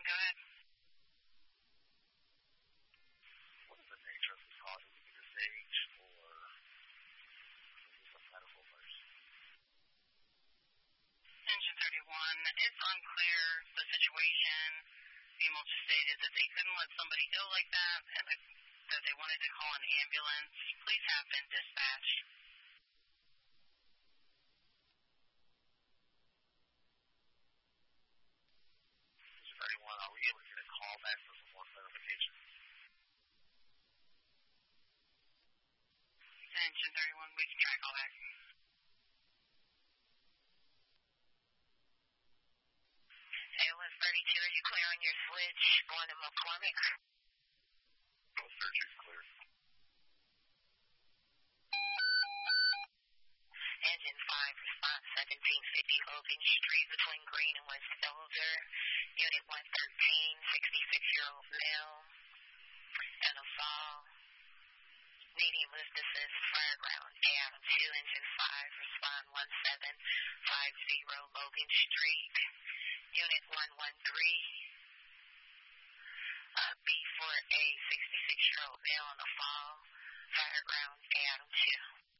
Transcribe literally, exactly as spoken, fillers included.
Go ahead. What is the nature of this call? Did we get this age, or is this a medical emergency? Engine thirty-one, it's unclear the situation. Female just stated that they couldn't let somebody go like that and that they wanted to call an ambulance. Please have been dispatched. Engine thirty-one, are we able to get a call back for some more clarification? Engine thirty-one, we can try call back. A O S thirty-two, are you clear on your switch going to McCormick? Oh, search is clear. Engine five, response seventeen fifty Logan Street between Green and West Elder. Unit one thirteen, sixty-six-year-old male. And a fall. Needing lift assist, fireground down. two, engine five, respond one seven five zero Logan Street. Unit one one three. Uh, B four A, sixty-six-year-old male on the fall. Fireground down two.